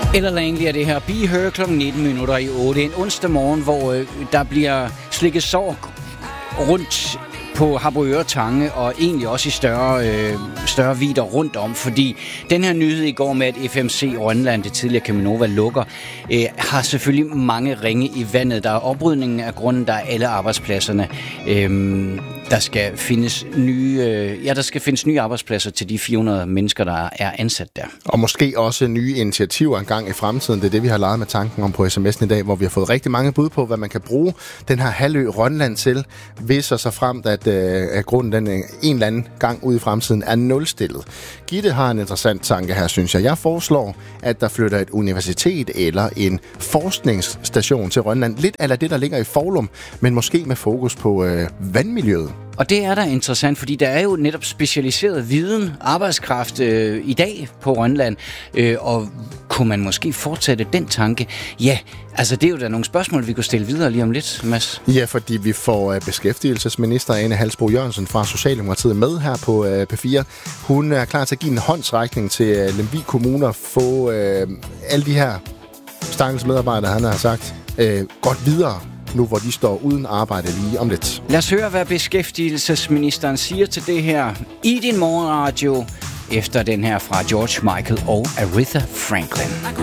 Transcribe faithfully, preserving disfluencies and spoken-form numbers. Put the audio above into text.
Eller egentlig er det her Be Her klokken nitten minutter i otte. En onsdag morgen, hvor øh, der bliver slikket sorg rundt på Harboøre Tange, og egentlig også i større, øh, større vidder rundt om, fordi den her nyhed i går med, at F M C Rønland, det tidligere Cheminova, lukker, øh, har selvfølgelig mange ringe i vandet. Der er oprydningen af grunden, der er alle arbejdspladserne. Øh, der skal findes nye, øh, ja, der skal findes nye arbejdspladser til de fire hundrede mennesker, der er ansat der. Og måske også nye initiativer engang i fremtiden. Det er det, vi har leget med tanken om på sms'en i dag, hvor vi har fået rigtig mange bud på, hvad man kan bruge den her halvø Rønland til, hvis og så fremt, at, øh, at grunden den en eller anden gang ude i fremtiden er nulstillet. Gitte har en interessant tanke her, synes jeg. Jeg foreslår, at der flytter et universitet eller en forskningsstation til Rønland. Lidt eller det, der ligger i Foulum, men måske med fokus på øh, vandmiljøet. Og det er da interessant, fordi der er jo netop specialiseret viden, arbejdskraft øh, i dag på Rønland, øh, og kunne man måske fortsætte den tanke? Ja, altså det er jo da nogle spørgsmål, vi kunne stille videre lige om lidt, Mads. Ja, fordi vi får uh, beskæftigelsesminister Ane Halsboe Jørgensen fra Socialdemokratiet med her på uh, P fire. Hun er klar til at give en håndsrækning til uh, Lemvig Kommune og få uh, alle de her stakkels medarbejdere, han har sagt, uh, godt videre nu hvor de står uden arbejde lige om lidt. Lad os høre, hvad beskæftigelsesministeren siger til det her i din morgenradio, efter den her fra George Michael og Aretha Franklin.